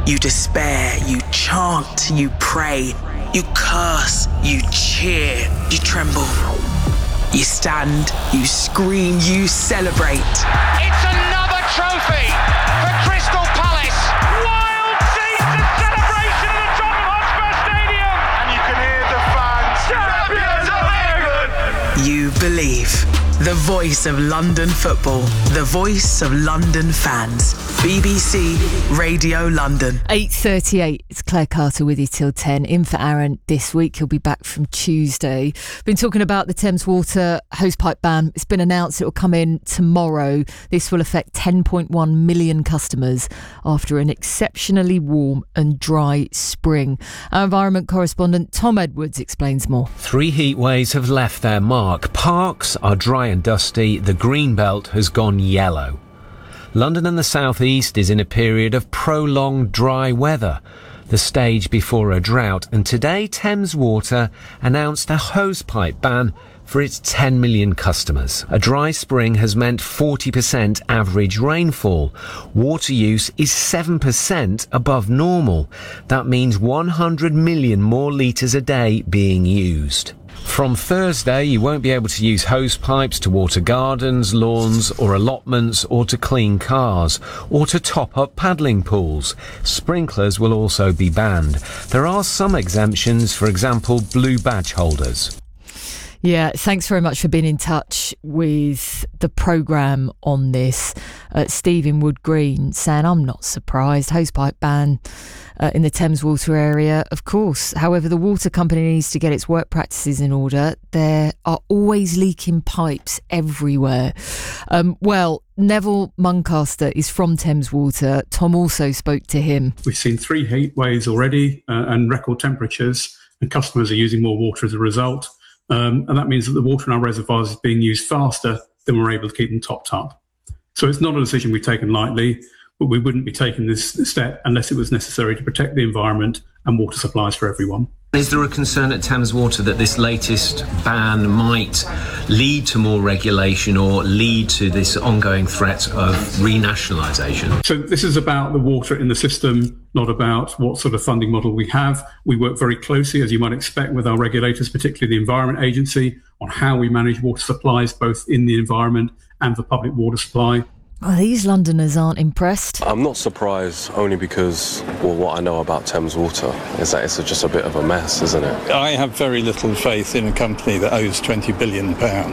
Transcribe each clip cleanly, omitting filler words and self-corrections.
You despair, you chant, you pray, you curse, you cheer, you tremble. You stand, you scream, you celebrate. It's another trophy for Crystal Palace. Wild scenes and celebration in the Tottenham Hotspur Stadium. And you can hear the fans. Champions of England! You believe. The voice of London football. The voice of London fans. BBC Radio London. 8:38. It's Claire Carter with you till 10. In for Aaron this week. He'll be back from Tuesday. Been talking about the Thames Water hosepipe ban. It's been announced it will come in tomorrow. This will affect 10.1 million customers after an exceptionally warm and dry spring. Our environment correspondent Tom Edwards explains more. 3 heat waves have left their mark. Parks are dry and dusty. The green belt has gone yellow. London and the South East is in a period of prolonged dry weather, the stage before a drought, and today Thames Water announced a hosepipe ban for its 10 million customers. A dry spring has meant 40% average rainfall. Water use is 7% above normal. That means 100 million more litres a day being used. From Thursday, you won't be able to use hose pipes to water gardens, lawns or allotments, or to clean cars, or to top up paddling pools. Sprinklers will also be banned. There are some exemptions, for example, blue badge holders. Yeah, thanks very much for being in touch with the programme on this. Steve in Wood Green saying, I'm not surprised. Hosepipe ban in the Thames Water area, of course. However, the water company needs to get its work practices in order. There are always leaking pipes everywhere. Neville Muncaster is from Thames Water. Tom also spoke to him. We've seen 3 heat waves already and record temperatures, and customers are using more water as a result. And that means that the water in our reservoirs is being used faster than we're able to keep them topped up. So it's not a decision we've taken lightly, but we wouldn't be taking this step unless it was necessary to protect the environment and water supplies for everyone. Is there a concern at Thames Water that this latest ban might lead to more regulation or lead to this ongoing threat of renationalisation? So this is about the water in the system, not about what sort of funding model we have. We work very closely, as you might expect, with our regulators, particularly the Environment Agency, on how we manage water supplies, both in the environment and the public water supply. Well, these Londoners aren't impressed. I'm not surprised, only because, what I know about Thames Water is that it's just a bit of a mess, isn't it? I have very little faith in a company that owes £20 billion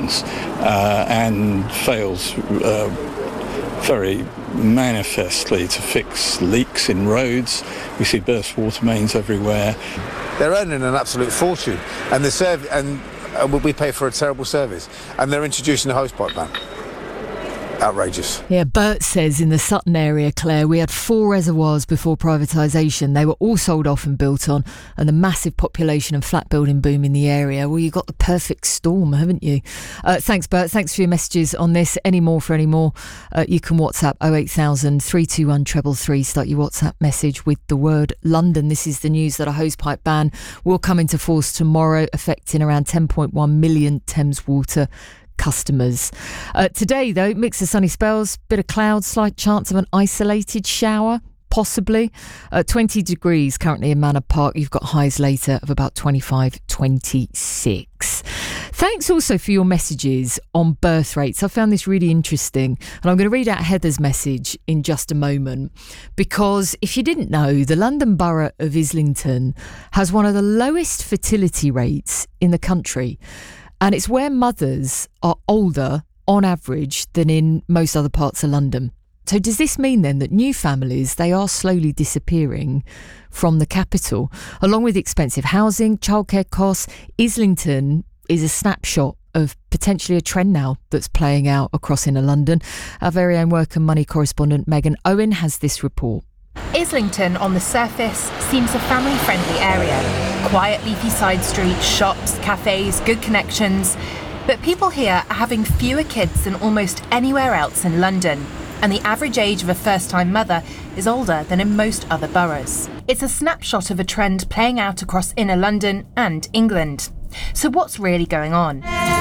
and fails very manifestly to fix leaks in roads. We see burst water mains everywhere. They're earning an absolute fortune, and we pay for a terrible service, and they're introducing a hosepipe ban. Outrageous. Yeah, Bert says in the Sutton area, Claire, we had 4 reservoirs before privatisation. They were all sold off and built on, and the massive population and flat building boom in the area. Well, you've got the perfect storm, haven't you? Thanks, Bert. Thanks for your messages on this. Any more, you can WhatsApp 08000 321 333. Start your WhatsApp message with the word London. This is the news that a hosepipe ban will come into force tomorrow, affecting around 10.1 million Thames Water customers. Today, though, mix of sunny spells, bit of clouds, slight chance of an isolated shower, possibly. 20 degrees currently in Manor Park. You've got highs later of about 25, 26. Thanks also for your messages on birth rates. I found this really interesting, and I'm going to read out Heather's message in just a moment, because if you didn't know, the London Borough of Islington has one of the lowest fertility rates in the country. And it's where mothers are older, on average, than in most other parts of London. So does this mean then that new families, they are slowly disappearing from the capital? Along with expensive housing, childcare costs, Islington is a snapshot of potentially a trend now that's playing out across inner London. Our very own work and money correspondent Megan Owen has this report. Islington, on the surface, seems a family-friendly area. Quiet, leafy side streets, shops, cafes, good connections. But people here are having fewer kids than almost anywhere else in London. And the average age of a first-time mother is older than in most other boroughs. It's a snapshot of a trend playing out across inner London and England. So what's really going on?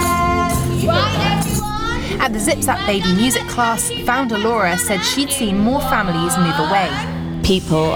At the Zip Zap Baby music class, founder Laura said she'd seen more families move away. People